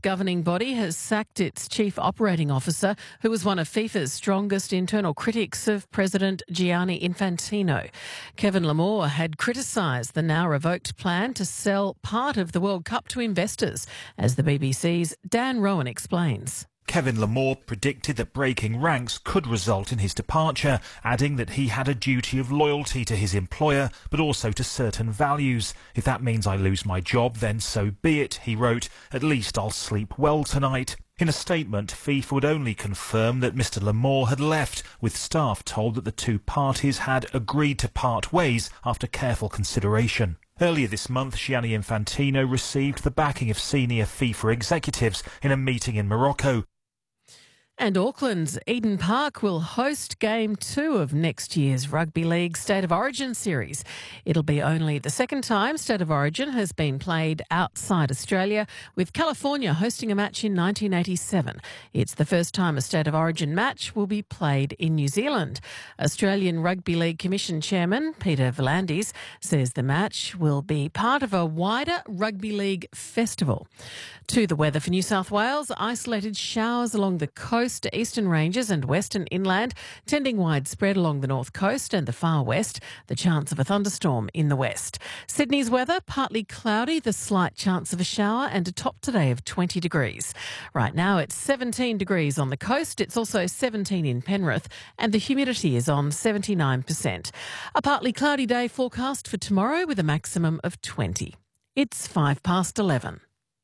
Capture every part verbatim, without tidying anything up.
governing body has sacked its chief operating officer, who was one of FIFA's strongest internal critics of President Gianni Infantino. Kevin Lamore had criticised the now revoked plan to sell part of the World Cup to investors, as the B B C's Dan Rowan explains. Kevin Lamore predicted that breaking ranks could result in his departure, adding that he had a duty of loyalty to his employer, but also to certain values. If that means I lose my job, then so be it, he wrote. At least I'll sleep well tonight. In a statement, FIFA would only confirm that Mister Lamore had left, with staff told that the two parties had agreed to part ways after careful consideration. Earlier this month, Gianni Infantino received the backing of senior FIFA executives in a meeting in Morocco. And Auckland's Eden Park will host Game two of next year's Rugby League State of Origin series. It'll be only the second time State of Origin has been played outside Australia, with California hosting a match in nineteen eighty-seven. It's the first time a State of Origin match will be played in New Zealand. Australian Rugby League Commission Chairman Peter V'landys says the match will be part of a wider Rugby League festival. To the weather for New South Wales, isolated showers along the coast, eastern ranges and western inland, tending widespread along the north coast and the far west, the chance of a thunderstorm in the west. Sydney's weather, partly cloudy, the slight chance of a shower and a top today of twenty degrees. Right now it's seventeen degrees on the coast, it's also seventeen in Penrith and the humidity is on seventy-nine percent. A partly cloudy day forecast for tomorrow with a maximum of twenty. It's five past eleven.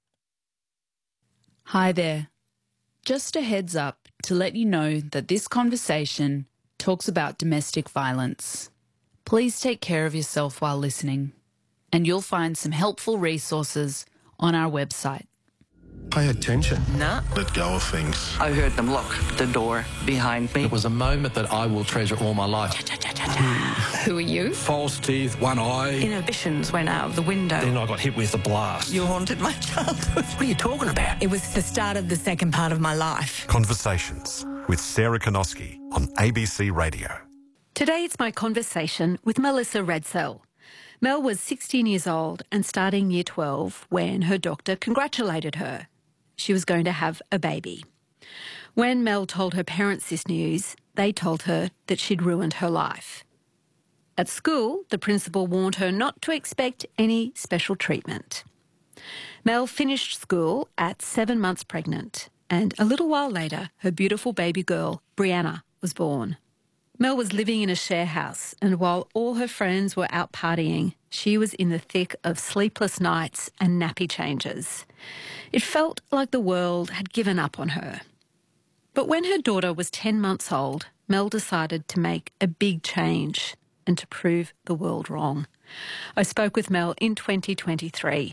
Hi there. Just a heads up to let you know that this conversation talks about domestic violence. Please take care of yourself while listening, and you'll find some helpful resources on our website. Pay attention. Nah. Let go of things. I heard them lock the door behind me. It was a moment that I will treasure all my life. Who are you? False teeth, one eye. Inhibitions went out of the window. Then I got hit with a blast. You haunted my childhood. What are you talking about? It was the start of the second part of my life. Conversations with Sarah Konoski on A B C Radio. Today it's my conversation with Melissa Redsell. Mel was sixteen years old and starting year twelve when her doctor congratulated her. She was going to have a baby. When Mel told her parents this news, they told her that she'd ruined her life. At school, the principal warned her not to expect any special treatment. Mel finished school at seven months pregnant, and a little while later, her beautiful baby girl, Brianna, was born. Mel was living in a share house, and while all her friends were out partying, she was in the thick of sleepless nights and nappy changes. It felt like the world had given up on her. But when her daughter was ten months old, Mel decided to make a big change and to prove the world wrong. I spoke with Mel in twenty twenty-three.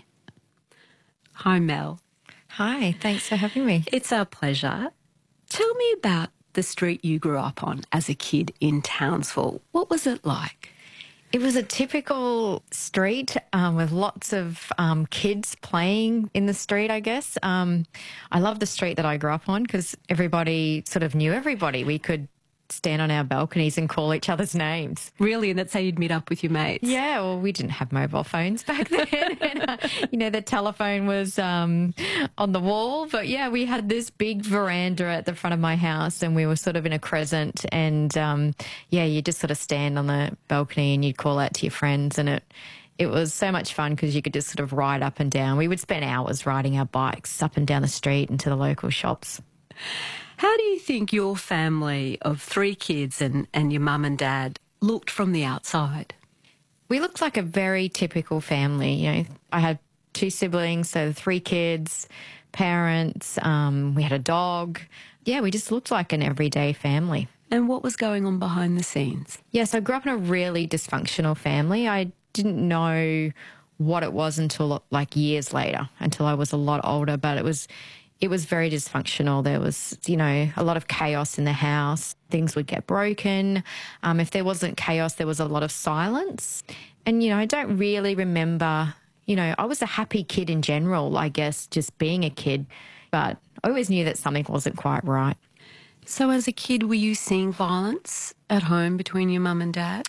Hi, Mel. Hi, thanks for having me. It's our pleasure. Tell me about the street you grew up on as a kid in Townsville. What was it like? It was a typical street um, with lots of um, kids playing in the street, I guess. Um, I love the street that I grew up on because everybody sort of knew everybody. We could stand on our balconies and call each other's names. Really? And that's how you'd meet up with your mates? Yeah, well, we didn't have mobile phones back then. and, uh, you know, the telephone was um, on the wall. But, yeah, we had this big veranda at the front of my house and we were sort of in a crescent. And, um, yeah, you just sort of stand on the balcony and you'd call out to your friends. And it, it was so much fun because you could just sort of ride up and down. We would spend hours riding our bikes up and down the street and to the local shops. How do you think your family of three kids and, and your mum and dad looked from the outside? We looked like a very typical family. You know, I had two siblings, so three kids, parents, um, we had a dog. Yeah, we just looked like an everyday family. And what was going on behind the scenes? Yes, I grew up in a really dysfunctional family. I didn't know what it was until like years later, until I was a lot older, but it was... It was very dysfunctional. There was, you know, a lot of chaos in the house. Things would get broken. Um, if there wasn't chaos, there was a lot of silence. And, you know, I don't really remember, you know, I was a happy kid in general, I guess, just being a kid. But I always knew that something wasn't quite right. So as a kid, were you seeing violence at home between your mum and dad?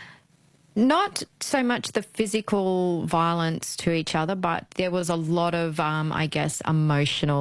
Not so much the physical violence to each other, but there was a lot of, um, I guess, emotional